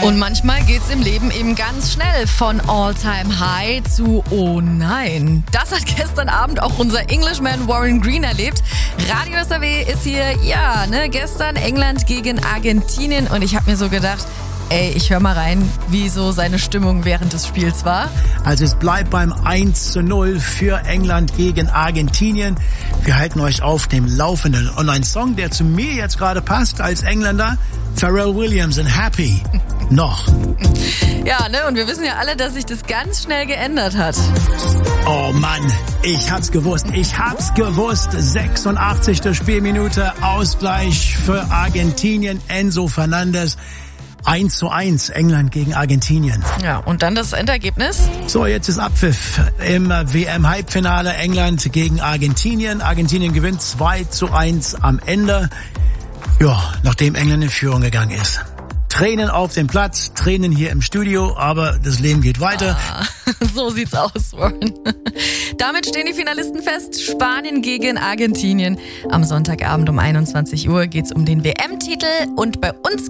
Und manchmal geht's im Leben eben ganz schnell von All-Time-High zu Oh nein. Das hat gestern Abend auch unser Englishman Warren Green erlebt. Radio SAW ist hier, gestern England gegen Argentinien und ich habe mir so gedacht, ich höre mal rein, wie so seine Stimmung während des Spiels war. Also es bleibt beim 1:0 für England gegen Argentinien. Wir halten euch auf dem Laufenden. Und ein Song, der zu mir jetzt gerade passt als Engländer, Pharrell Williams in Happy. Noch. Ja, und wir wissen ja alle, dass sich das ganz schnell geändert hat. Oh Mann, ich hab's gewusst. 86. Spielminute, Ausgleich für Argentinien, Enzo Fernandes. 1:1, England gegen Argentinien. Ja, und dann das Endergebnis? So, jetzt ist Abpfiff im WM-Halbfinale. England gegen Argentinien. Argentinien gewinnt 2:1 am Ende. Ja, nachdem England in Führung gegangen ist. Tränen auf dem Platz, Tränen hier im Studio, aber das Leben geht weiter. So sieht's aus, Warren. Damit stehen die Finalisten fest. Spanien gegen Argentinien. Am Sonntagabend um 21 Uhr geht's um den WM-Titel und bei uns